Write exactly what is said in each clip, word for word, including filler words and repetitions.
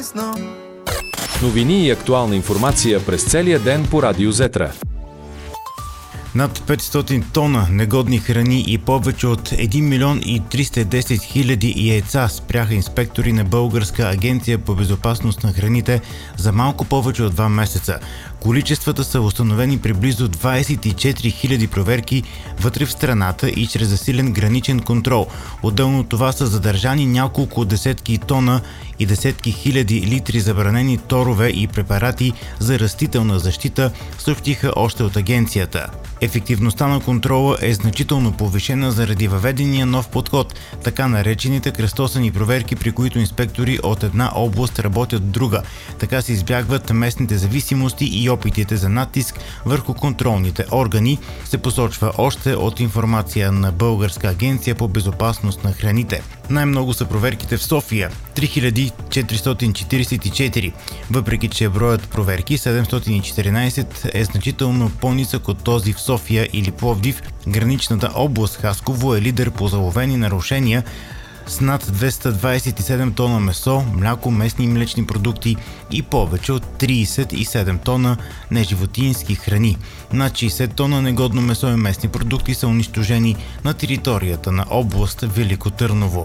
свисно. Новини и актуална информация през целия ден по Радио Зетра. Над петстотин тона негодни храни и повече от един милион и триста и десет хиляди яйца спряха инспектори на Българска агенция по безопасност на храните за малко повече от два месеца. Количествата са установени при близо двадесет и четири хиляди проверки вътре в страната и чрез засилен граничен контрол. Отделно от това са задържани няколко десетки тона и десетки хиляди литри забранени торове и препарати за растителна защита, съобщиха още от агенцията. Ефективността на контрола е значително повишена заради въведения нов подход, така наречените кръстосани проверки, при които инспектори от една област работят в друга. Така се избягват местните зависимости и опитите за натиск върху контролните органи, се посочва още от информация на Българска агенция по безопасност на храните. Най-много са проверките в София – три хиляди четиристотин четиридесет и четири, въпреки че броят проверки седемстотин и четиринадесет е значително по-нисък от този в София или Пловдив. Граничната област Хасково е лидер по заловени нарушения с над двеста двадесет и седем тона месо, мляко, месни и млечни продукти и повече от тридесет и седем тона неживотински храни. Над шейсет тона негодно месо и месни продукти са унищожени на територията на област Велико Търново.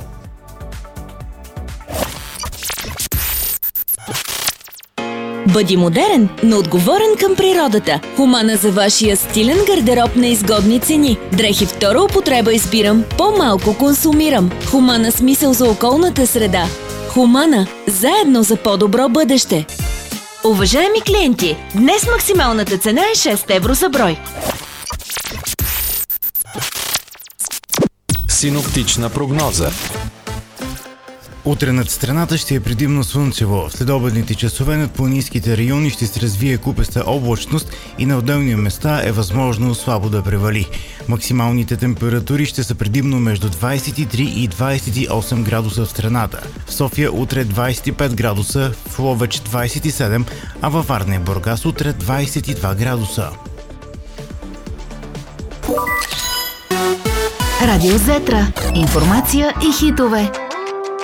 Бъди модерен, но отговорен към природата. Хумана за вашия стилен гардероб на изгодни цени. Дрехи втора употреба избирам, по-малко консумирам. Хумана с мисъл за околната среда. Хумана – заедно за по-добро бъдеще. Уважаеми клиенти, днес максималната цена е шест евро за брой. Синоптична прогноза. Утре над страната ще е предимно слънчево. В следобедните часове над планинските райони ще се развие купеста облачност и на отделни места е възможно слабо да превали. Максималните температури ще са предимно между двадесет и три и двадесет и осем градуса в страната. В София утре двадесет и пет градуса, в Ловеч двадесет и седем, а във Варна и Бургас утре двадесет и два градуса. Радио Зетра. Информация и хитове.